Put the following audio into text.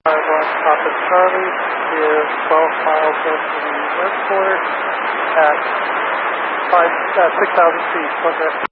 Papa Charlie is 12 miles of the airport at 6,000 feet.